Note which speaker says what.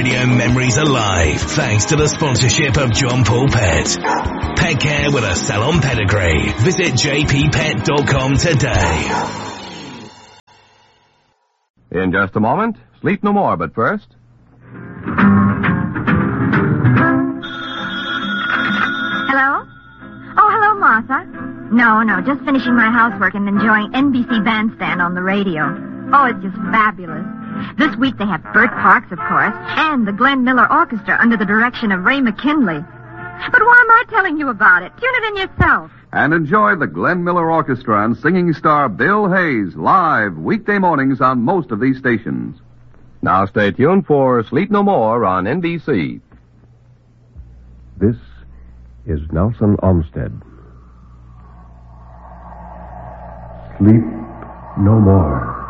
Speaker 1: Radio memories alive thanks to the sponsorship of John Paul Pet. Pet care with a salon pedigree. Visit jppet.com today.
Speaker 2: In just a moment, Sleep No More, but first...
Speaker 3: Hello? Oh, hello, Martha. No, just finishing my housework and enjoying NBC Bandstand on the radio. Oh, it's just fabulous. This week they have Bert Parks, of course, and the Glenn Miller Orchestra under the direction of Ray McKinley. But why am I telling you about it? Tune it in yourself.
Speaker 2: And enjoy the Glenn Miller Orchestra and singing star Bill Hayes live weekday mornings on most of these stations. Now stay tuned for Sleep No More on NBC.
Speaker 4: This is Nelson Olmsted. Sleep no more.